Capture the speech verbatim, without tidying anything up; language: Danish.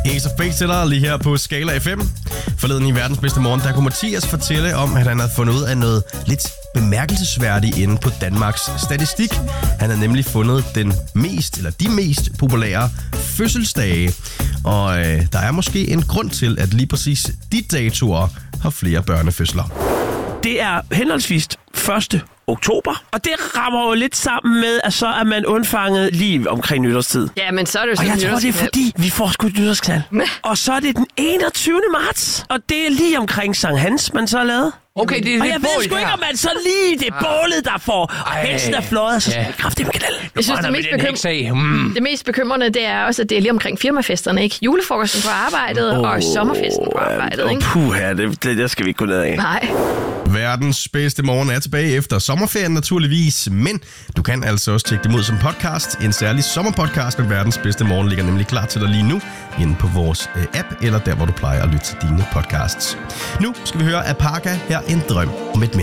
Ace of Base til dig lige her på Skala F M. Forleden i Verdens Bedste Morgen, der kunne Mathias fortælle om, at han havde fundet ud af noget lidt bemærkelsesværdigt inde på Danmarks statistik. Han havde nemlig fundet den mest, eller de mest populære fødselsdage. Og øh, der er måske en grund til, at lige præcis de datoer har flere børnefødsler. Det er henholdsvis første oktober, og det rammer jo lidt sammen med, at så er man undfanget lige omkring nytårstid. Ja, men så er det jo Og sådan jeg tror, det er fordi, vi får sgu et nytårsknald. Og så er det den enogtyvende marts, og det er lige omkring Sankt Hans, man så har lavet. Okay, det er Og det jeg ved sgu ikke, om man så lige det bålet, der får pelsen af fløjet, så skal vi kraftedeme knalde. Jeg synes, det mest, bekym- mm. det mest bekymrende, det er også, at det er lige omkring firmafesterne, ikke? Julefrokosten på arbejdet oh, og sommerfesten på arbejdet, oh, ikke? Puha, det, det der skal vi ikke gå ned af. Nej. Verdens bedste morgen er tilbage efter sommerferien naturligvis, men du kan altså også tjekke dem ud som podcast. En særlig sommerpodcast med Verdens bedste morgen ligger nemlig klar til dig lige nu, inde på vores øh, app, eller der, hvor du plejer at lytte til dine podcasts. Nu skal vi høre Apaka, her en drøm om et menneske.